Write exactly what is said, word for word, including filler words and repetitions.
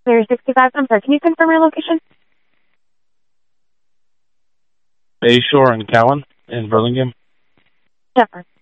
Area sixty-five. I'm sorry, can you confirm your location? Bayshore and Cowan in Burlingame. Definitely.